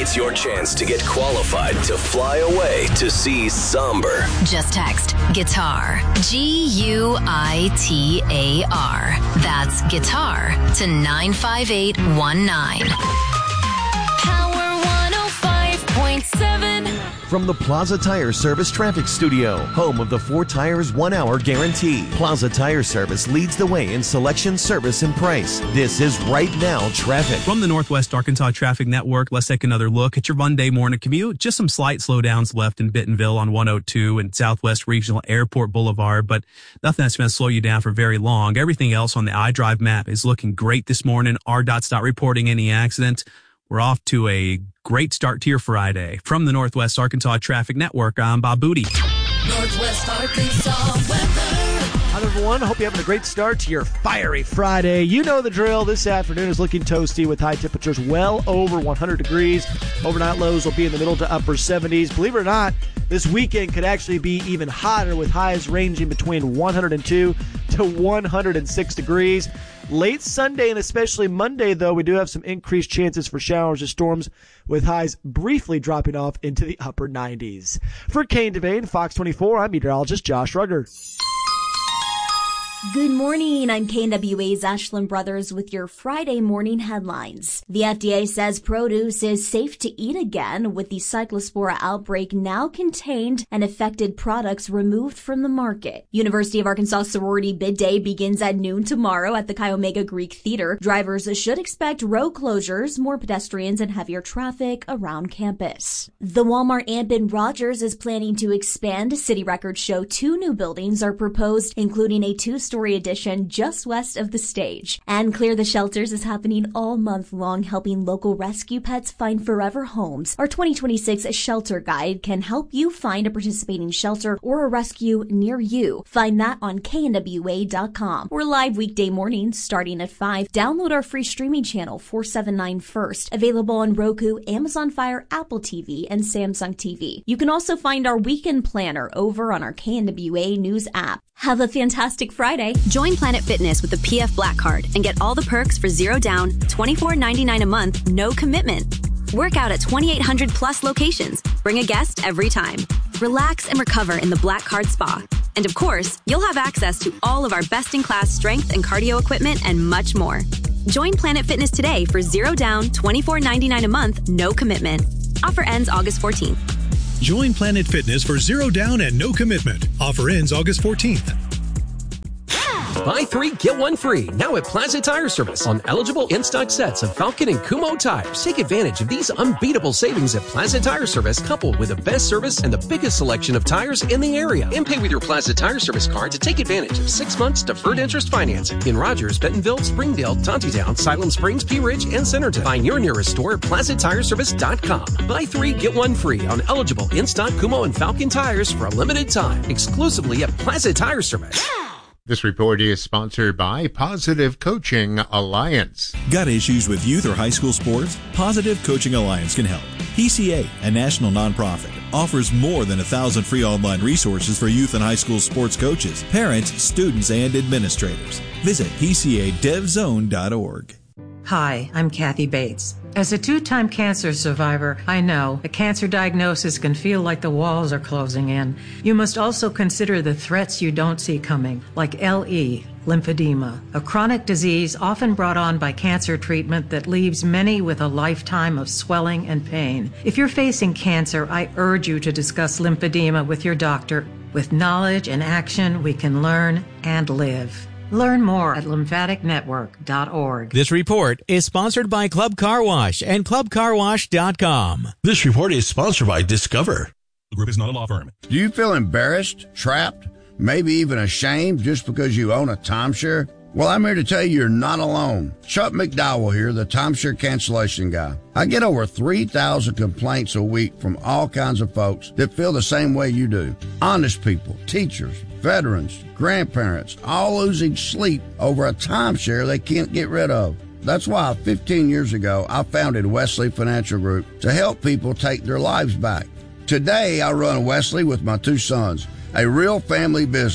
It's your chance to get qualified to fly away to see Somber. Just text guitar, GUITAR. That's guitar to 95819. Power 105.7. From the Plaza Tire Service Traffic Studio, home of the 4 Tires 1 Hour Guarantee. Plaza Tire Service leads the way in selection, service, and price. This is Right Now Traffic. From the Northwest Arkansas Traffic Network, let's take another look at your Monday morning commute. Just some slight slowdowns left in Bentonville on 102 and Southwest Regional Airport Boulevard, but nothing that's going to slow you down for very long. Everything else on the iDrive map is looking great this morning. RDOT's not reporting any accidents. We're off to a great start to your Friday. From the Northwest Arkansas Traffic Network, I'm Bob Booty. Northwest Arkansas weather. Hi, everyone. Hope you're having a great start to your fiery Friday. You know the drill. This afternoon is looking toasty with high temperatures well over 100 degrees. Overnight lows will be in the middle to upper 70s. Believe it or not, this weekend could actually be even hotter with highs ranging between 102 to 106 degrees. Late Sunday and especially Monday, though, we do have some increased chances for showers or storms with highs briefly dropping off into the upper 90s. For Kane Devane, Fox 24, I'm meteorologist Josh Rugger. Good morning. I'm KNWA's Ashlyn Brothers with your Friday morning headlines. The FDA says produce is safe to eat again with the Cyclospora outbreak now contained and affected products removed from the market. University of Arkansas sorority bid day begins at noon tomorrow at the Chi Omega Greek Theater. Drivers should expect road closures, more pedestrians, and heavier traffic around campus. The Walmart Amp in Rogers is planning to expand. City records show 2 new buildings are proposed, including a 2-story addition just west of the stage. And Clear the Shelters is happening all month long, helping local rescue pets find forever homes. Our 2026 shelter guide can help you find a participating shelter or a rescue near you. Find that on knwa.com. We're live weekday mornings starting at 5. Download our free streaming channel 479 First, available on Roku, Amazon Fire, Apple TV, and Samsung TV. You can also find our weekend planner over on our KNWA News app. Have a fantastic Friday. Join Planet Fitness with the PF Black Card and get all the perks for $0 down, $24.99 a month, no commitment. Work out at 2,800 plus locations. Bring a guest every time. Relax and recover in the Black Card Spa. And of course, you'll have access to all of our best-in-class strength and cardio equipment and much more. Join Planet Fitness today for $0 down, $24.99 a month, no commitment. Offer ends August 14th. Join Planet Fitness for $0 down and no commitment. Offer ends August 14th. Buy 3, get 1 free. Now at Plaza Tire Service on eligible in-stock sets of Falcon and Kumho tires. Take advantage of these unbeatable savings at Plaza Tire Service, coupled with the best service and the biggest selection of tires in the area. And pay with your Plaza Tire Service card to take advantage of 6 months deferred interest financing in Rogers, Bentonville, Springdale, Tontitown, Siloam Springs, Pea Ridge, and Centerton. Find your nearest store at PlazaTireService.com. Buy 3, get 1 free on eligible in-stock Kumho and Falcon tires for a limited time, exclusively at Plaza Tire Service. This report is sponsored by Positive Coaching Alliance. Got issues with youth or high school sports? Positive Coaching Alliance can help. PCA, a national nonprofit, offers more than 1,000 free online resources for youth and high school sports coaches, parents, students, and administrators. Visit PCADevZone.org. Hi, I'm Kathy Bates. As a 2-time cancer survivor, I know a cancer diagnosis can feel like the walls are closing in. You must also consider the threats you don't see coming, like LE, lymphedema, a chronic disease often brought on by cancer treatment that leaves many with a lifetime of swelling and pain. If you're facing cancer, I urge you to discuss lymphedema with your doctor. With knowledge and action, we can learn and live. Learn more at lymphaticnetwork.org. This report is sponsored by Club Car Wash and clubcarwash.com. This report is sponsored by Discover. The group is not a law firm. Do you feel embarrassed, trapped, maybe even ashamed just because you own a timeshare? Well, I'm here to tell you you're not alone. Chuck McDowell here, the timeshare cancellation guy. I get over 3,000 complaints a week from all kinds of folks that feel the same way you do. Honest people, teachers, veterans, grandparents, all losing sleep over a timeshare they can't get rid of. That's why 15 years ago, I founded Wesley Financial Group to help people take their lives back. Today, I run Wesley with my 2 sons, a real family business.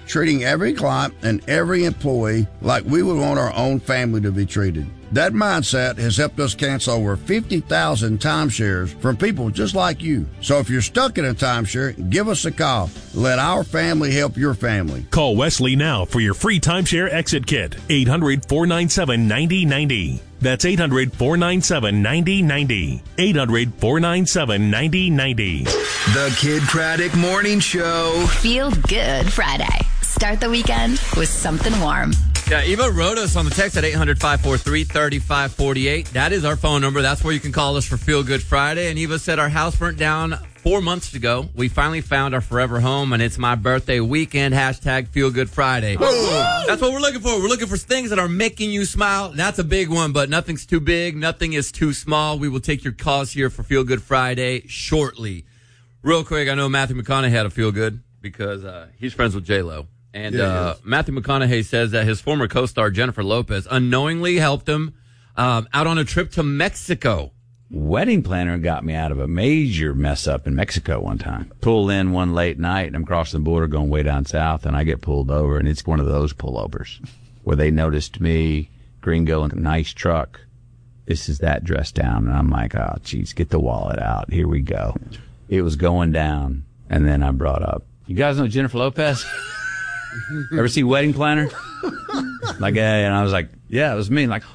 treating every client and every employee like we would want our own family to be treated. That mindset has helped us cancel over 50,000 timeshares from people just like you. So if you're stuck in a timeshare, give us a call. Let our family help your family. Call Wesley now for your free timeshare exit kit. 800-497-9090. That's 800-497-9090. 800-497-9090. The Kid Craddock Morning Show. Feel good Friday. Start the weekend with something warm. Yeah, Eva wrote us on the text at 800-543-3548. That is our phone number. That's where you can call us for Feel Good Friday. And Eva said our house burnt down 4 months ago. We finally found our forever home, and it's my birthday weekend. Hashtag Feel Good Friday. That's what we're looking for. We're looking for things that are making you smile. That's a big one, but nothing's too big. Nothing is too small. We will take your calls here for Feel Good Friday shortly. Real quick, I know Matthew McConaughey had a feel good because he's friends with J-Lo. And Matthew McConaughey says that his former co-star Jennifer Lopez unknowingly helped him out on a trip to Mexico. Wedding planner got me out of a major mess up in Mexico one time. Pulled in one late night, and I'm crossing the border going way down south, and I get pulled over, and it's one of those pullovers where they noticed me, gringo, in a nice truck. This is that dressed down, and I'm like, oh, geez, get the wallet out. Here we go. It was going down, and then I brought up, you guys know Jennifer Lopez? Ever see Wedding Planner? Like, and I was like, yeah, it was me. Like,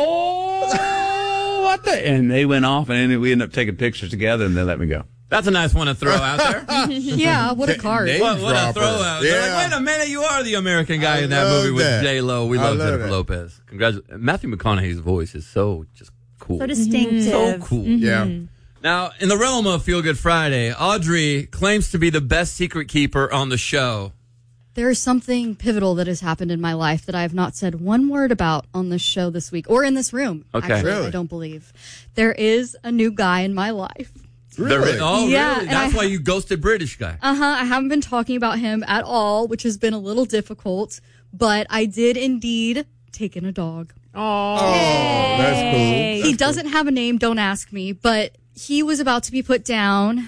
oh, what the? And they went off, and then we ended up taking pictures together, and they let me go. That's a nice one to throw out there. Yeah, what a card. What a throw out. Yeah. Like, wait a minute, you are the American guy in that movie with J-Lo. We love Jennifer Lopez. Congratulations. Matthew McConaughey's voice is so just cool. So distinctive. So cool. Mm-hmm. Yeah. Now, in the realm of Feel Good Friday, Audrey claims to be the best secret keeper on the show. There is something pivotal that has happened in my life that I have not said one word about on this show this week or in this room. Okay. Actually, Really? I don't believe. There is a new guy in my life. Really? Oh, Yeah, really? and That's why you ghosted British guy. I haven't been talking about him at all, which has been a little difficult, but I did indeed take in a dog. Oh, that's cool. He doesn't have a name, don't ask me, but he was about to be put down.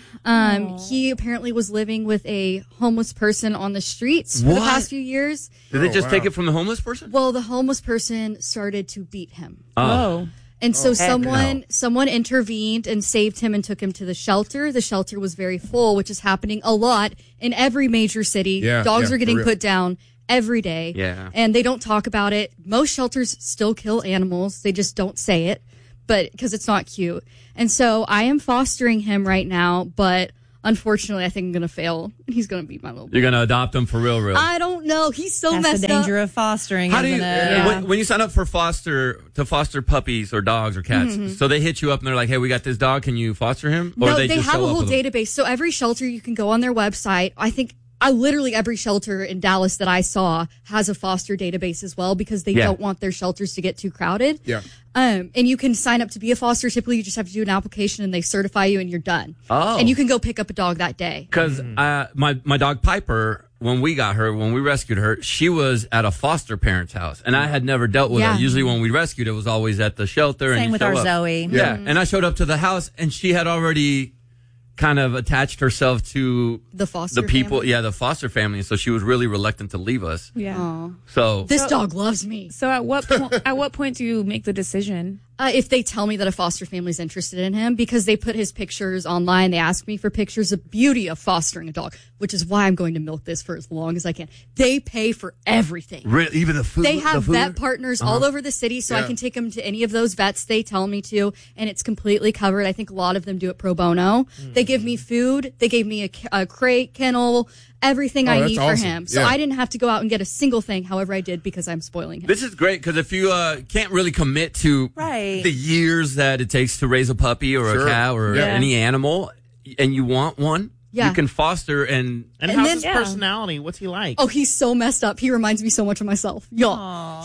He apparently was living with a homeless person on the streets for the past few years. Did they just take it from the homeless person? Well, the homeless person started to beat him. Oh. And so someone intervened and saved him and took him to the shelter. The shelter was very full, which is happening a lot in every major city. Dogs are getting put down every day. Yeah. And they don't talk about it. Most shelters still kill animals. They just don't say it, but because it's not cute. And so I am fostering him right now, but unfortunately I think I'm going to fail. He's going to be my little boy. You're going to adopt him for real? I don't know. He's so That's messed the danger up. of fostering, How do isn't you, it? when you sign up for foster puppies or dogs or cats, so they hit you up and they're like, hey, we got this dog. Can you foster him? Or No, they they just have show a up whole with them? database. So every shelter, you can go on their website. I think literally every shelter in Dallas that I saw has a foster database as well because they don't want their shelters to get too crowded. Yeah. And you can sign up to be a foster. Typically, you just have to do an application and they certify you and you're done. Oh. And you can go pick up a dog that day. Because my dog Piper, when we rescued her, she was at a foster parent's house, and I had never dealt with Yeah. her. Usually when we rescued, it was always at the shelter. Same and with our Zoe. Yeah, and I showed up to the house, and she had already kind of attached herself to The foster people. family? Yeah, the foster family. So she was really reluctant to leave us. Yeah. Aw. So This dog loves me. So at what point do you make the decision? If they tell me that a foster family is interested in him, because they put his pictures online, they ask me for pictures. The beauty of fostering a dog, which is why I'm going to milk this for as long as I can. They pay for everything. Even the food. They have vet partners all over the city, so I Yeah. can take them to any of those vets they tell me to, and it's completely covered. I think a lot of them do it pro bono. They give me food. They gave me a crate, kennel, everything I that's need awesome. for him. So Yeah. I didn't have to go out and get a single thing. However, I did because I'm spoiling him. This is great because if you can't really commit to the years that it takes to raise a puppy or a cat or any animal, and you want one, you can foster and how's his personality? What's he like? Oh, he's so messed up. He reminds me so much of myself. Y'all.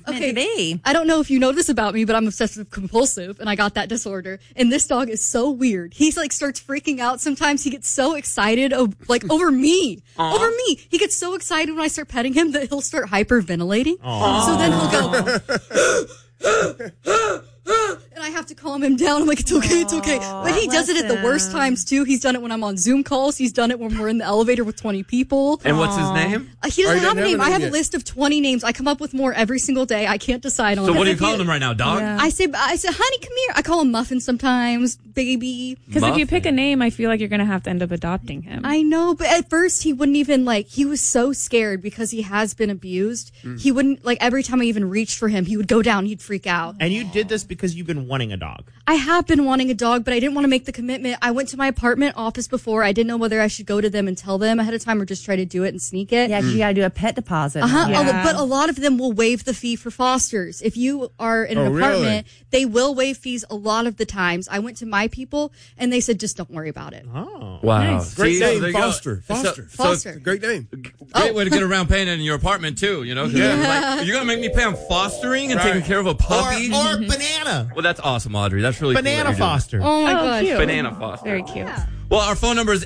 Okay. I don't know if you know this about me, but I'm obsessive compulsive and I got that disorder. And this dog is so weird. He's like starts freaking out. Sometimes he gets so excited over me. Over me. He gets so excited when I start petting him that he'll start hyperventilating. So then he'll go and I have to calm him down. I'm like, it's okay, it's okay. But he does it at the worst times, too. He's done it when I'm on Zoom calls. He's done it when we're in the elevator with 20 people. And what's his name? He doesn't have a name. I have a list of 20 names. I come up with more every single day. I can't decide on So what are you calling him right now, dog? I say, honey, come here. I call him Muffin sometimes, baby. Because if you pick a name, I feel like you're going to have to end up adopting him. I know, but at first he wouldn't even, he was so scared because he has been abused. He wouldn't, every time I even reached for him, he would go down, he'd freak out. And you did this because you've been wanting a dog. I have been wanting a dog, but I didn't want to make the commitment. I went to my apartment office before. I didn't know whether I should go to them and tell them ahead of time or just try to do it and sneak it. Yeah, because you got to do a pet deposit. But a lot of them will waive the fee for fosters. If you are in an apartment, they will waive fees a lot of the times. I went to my people, and they said, just don't worry about it. Oh. Wow. Nice. Great See, name, Foster. Foster. Great name. Great way to get around paying it in your apartment, too, you know? 'Cause you're going to make me pay on fostering and taking care of a puppy? Or banana. Well, that's awesome, Audrey. That's really Banana cool. foster. Oh, my gosh. Cute. Banana foster. Very cute. Yeah. Well, our phone number is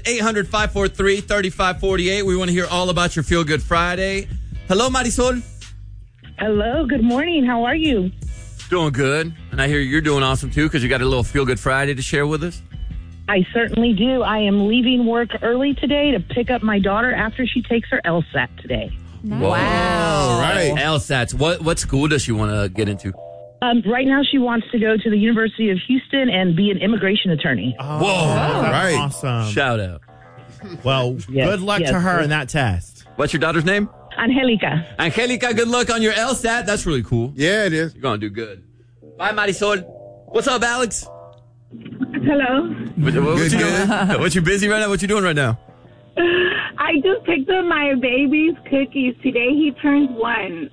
800-543-3548. We want to hear all about your Feel Good Friday. Hello, Marisol. Hello, good morning. How are you? Doing good. And I hear you're doing awesome, too, because you got a little Feel Good Friday to share with us. I certainly do. I am leaving work early today to pick up my daughter after she takes her LSAT today. Nice. Wow. Right. LSATs. What school does she want to get into? Right now she wants to go to the University of Houston and be an immigration attorney. Whoa. Right. Awesome. Shout out. Well, good luck to her in that test. What's your daughter's name? Angelica. Angelica, good luck on your LSAT. That's really cool. Yeah, it is. You're going to do good. Bye, Marisol. What's up, Alex? Hello. What you doing? What you busy right now? What you doing right now? I just picked up my baby's cookies. Today he turns 1.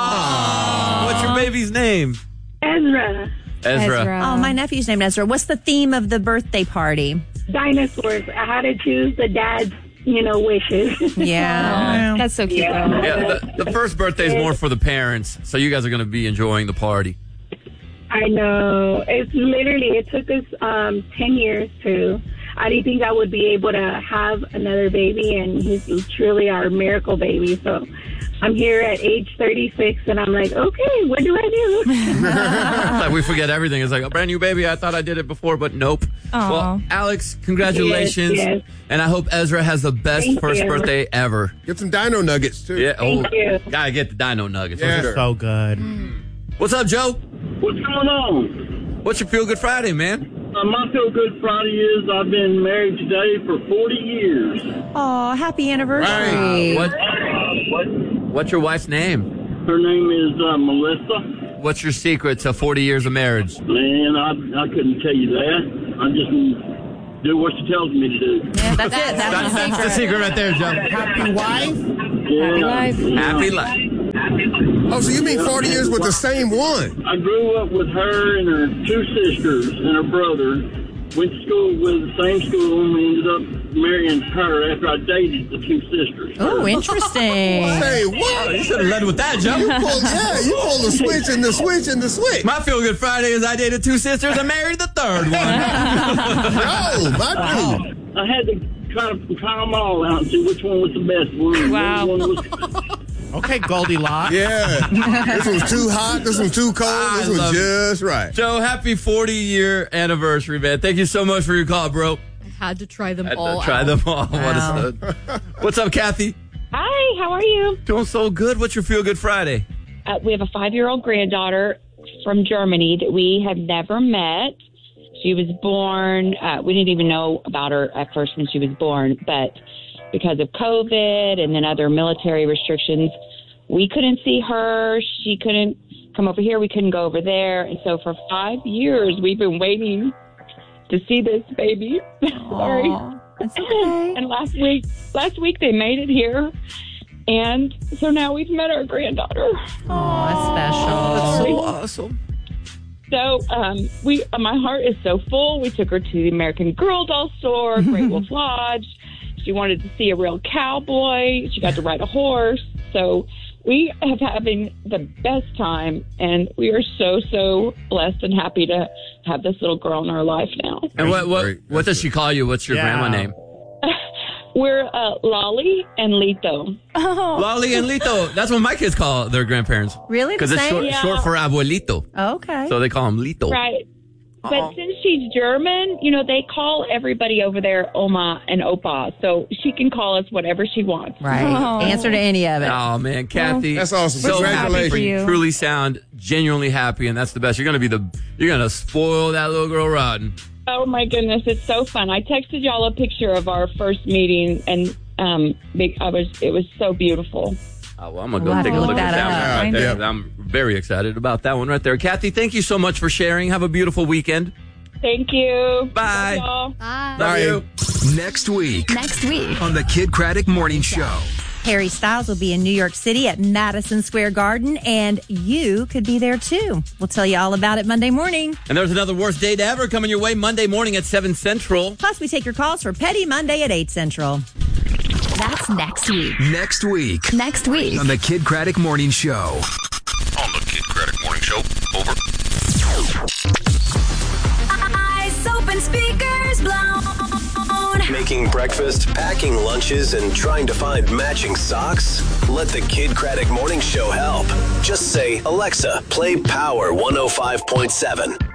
Oh, what's your baby's name? Ezra. Oh, my nephew's named Ezra. What's the theme of the birthday party? Dinosaurs. I had to choose the dad's, wishes. Yeah. That's so cute. Yeah, the first birthday is more for the parents, so you guys are going to be enjoying the party. I know. It took us 10 years to. I didn't think I would be able to have another baby, and he's truly our miracle baby. So I'm here at age 36, and I'm like, okay, what do I do? Like we forget everything. It's like a brand new baby. I thought I did it before, but nope. Aww. Well, Alex, congratulations. Yes. And I hope Ezra has the best Thank first you. birthday ever. Get some dino nuggets, too. Yeah. Thank you. Gotta get the dino nuggets. Yeah. For sure. So good. What's up, Joe? What's going on? What's your Feel Good Friday, man? My Feel Good Friday is I've been married today for 40 years. Oh, happy anniversary. What's your wife's name? Her name is Melissa. What's your secret to 40 years of marriage? Man, I couldn't tell you that. I just do what she tells me to do. Yeah, that's it. That's the secret right there, Joe. Happy wife? Yeah. Happy life. Oh, so you mean 40 years with the same one? I grew up with her and her 2 sisters and her brother. Went to school with the same school, and we ended up marrying her after I dated the 2 sisters. Oh, interesting. Hey, what? You should have led with that, Joe. You pulled the switch and the switch and the switch. My Feel Good Friday is I dated 2 sisters and married the 3rd one. No, my dude. I had to try them all out and see which one was the best one. Wow. Which one was Okay, Goldilocks. Yeah. This one's too hot. This one's too cold. This one's just right. Joe, happy 40-year anniversary, man. Thank you so much for your call, bro. I had to try them Had all to try out. them all. What a Wow. stud. What's up, Kathy? Hi, how are you? Doing so good. What's your Feel Good Friday? We have a 5-year-old granddaughter from Germany that we have never met. She was born, we didn't even know about her at first when she was born, but because of COVID and then other military restrictions, we couldn't see her. She couldn't come over here. We couldn't go over there. And so for 5 years, we've been waiting to see this baby. Sorry. That's okay. And last week they made it here. And so now we've met our granddaughter. Oh, that's special. That's so awesome. So my heart is so full. We took her to the American Girl doll store, Great Wolf Lodge. She wanted to see a real cowboy. She got to ride a horse. So we have having the best time, and we are so, so blessed and happy to have this little girl in our life now. And what does she call you? What's your grandma name? We're Lolly and Lito. Oh. Lolly and Lito. That's what my kids call their grandparents. Really? Because it's short for abuelito. Okay. So they call him Lito. Right. But since she's German, they call everybody over there Oma and Opa, so she can call us whatever she wants. Right. Answer to any of it. Oh, man, Kathy. That's awesome. So Congratulations. happy for you. Truly sound genuinely happy, and that's the best. You're going to spoil that little girl rotten. Oh, my goodness. It's so fun. I texted y'all a picture of our first meeting, and it was so beautiful. Oh, well, I'm going to go take a look at that one right there. I'm very excited about that one right there. Kathy, thank you so much for sharing. Have a beautiful weekend. Thank you. Bye. Love y'all. Bye. Love you. Next week Next on the Kid Craddock Morning Show. Harry Styles will be in New York City at Madison Square Garden, and you could be there too. We'll tell you all about it Monday morning. And there's another worst date ever coming your way Monday morning at 7 Central. Plus, we take your calls for Petty Monday at 8 Central. That's next week. Next week Next on the Kid Craddock Morning Show. On the Kid Craddock Morning Show. Over. Eyes open, speakers blown. Making breakfast, packing lunches, and trying to find matching socks? Let the Kid Craddock Morning Show help. Just say, Alexa, play Power 105.7.